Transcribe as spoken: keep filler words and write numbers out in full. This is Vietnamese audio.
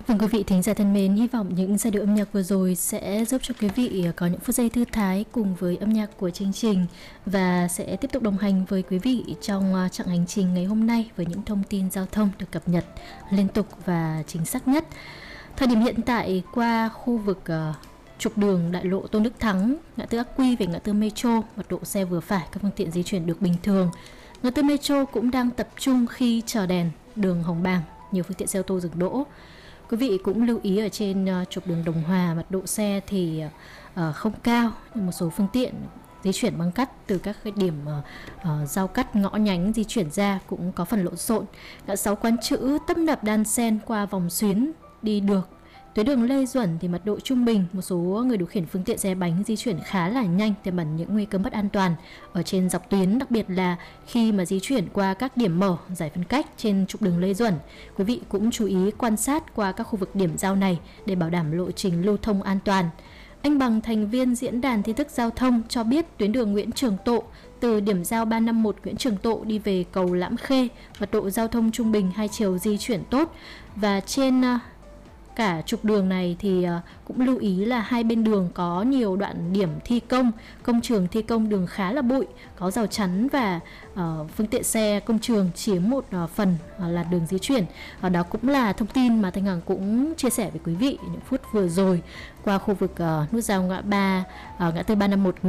Vâng, quý vị thính giả thân mến, hy vọng những giai điệu âm nhạc vừa rồi sẽ giúp cho quý vị có những phút giây thư thái cùng với âm nhạc của chương trình và sẽ tiếp tục đồng hành với quý vị trong chặng hành trình ngày hôm nay với những thông tin giao thông được cập nhật liên tục và chính xác nhất. Thời điểm hiện tại qua khu vực uh, trục đường đại lộ Tôn Đức Thắng, ngã tư Ác Quy về ngã tư Metro, mật độ xe vừa phải, các phương tiện di chuyển được bình thường. Ngã tư Metro cũng đang tập trung khi chờ đèn đường Hồng Bàng, nhiều phương tiện xe ô tô dừng đỗ. Quý vị cũng lưu ý ở trên uh, trục đường Đồng Hòa, mật độ xe thì uh, không cao, nhưng một số phương tiện di chuyển băng cắt từ các cái điểm uh, uh, giao cắt ngõ nhánh di chuyển ra cũng có phần lộn xộn. Ngã sáu Quán Chữ tấp nập đan xen qua vòng xuyến đi được. Tuyến đường Lê Duẩn thì mật độ trung bình, một số người điều khiển phương tiện xe bánh di chuyển khá là nhanh, tiềm ẩn những nguy cơ mất an toàn ở trên dọc tuyến, đặc biệt là khi mà di chuyển qua các điểm mở giải phân cách trên trục đường Lê Duẩn. Quý vị cũng chú ý quan sát qua các khu vực điểm giao này để bảo đảm lộ trình lưu thông an toàn. Anh Bằng, thành viên diễn đàn tin tức giao thông, cho biết tuyến đường Nguyễn Trường Tộ từ điểm giao ba năm một Nguyễn Trường Tộ đi về cầu Lãm Khê, mật độ giao thông trung bình, hai chiều di chuyển tốt, và trên cả trục đường này thì cũng lưu ý là hai bên đường có nhiều đoạn điểm thi công, công trường thi công đường khá là bụi, có rào chắn và uh, phương tiện xe công trường chiếm một uh, phần uh, là đường di chuyển. Uh, đó cũng là thông tin mà Thanh Hằng cũng chia sẻ với quý vị những phút vừa rồi qua khu vực uh, nút giao ngã ba, uh, ngã tư ba năm một